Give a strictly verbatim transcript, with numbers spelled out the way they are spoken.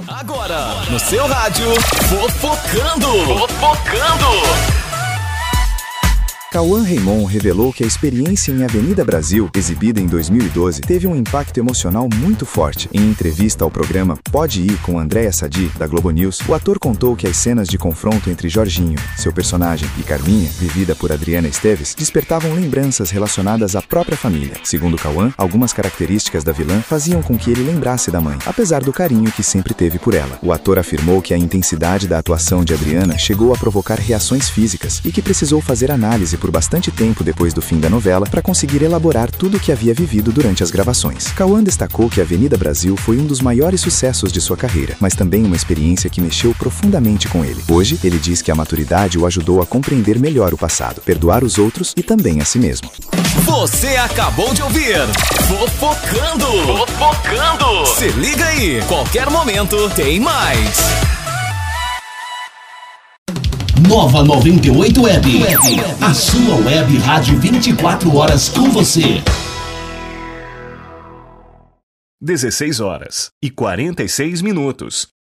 Agora, no seu rádio, Fofocando. Fofocando. Cauã Raymond revelou que a experiência em Avenida Brasil, exibida em dois mil e doze, teve um impacto emocional muito forte. Em entrevista ao programa Pode Ir com Andréa Sadi, da Globo News, o ator contou que as cenas de confronto entre Jorginho, seu personagem, e Carminha, vivida por Adriana Esteves, despertavam lembranças relacionadas à própria família. Segundo Cauã, algumas características da vilã faziam com que ele lembrasse da mãe, apesar do carinho que sempre teve por ela. O ator afirmou que a intensidade da atuação de Adriana chegou a provocar reações físicas e que precisou fazer análise por bastante tempo depois do fim da novela para conseguir elaborar tudo o que havia vivido durante as gravações. Cauã destacou que Avenida Brasil foi um dos maiores sucessos de sua carreira, mas também uma experiência que mexeu profundamente com ele. Hoje, ele diz que a maturidade o ajudou a compreender melhor o passado, perdoar os outros e também a si mesmo. Você acabou de ouvir Fofocando. Fofocando. Se liga aí, qualquer momento tem mais. Nova noventa e oito Web. Web. A sua web rádio vinte e quatro horas com você. dezesseis horas e quarenta e seis minutos.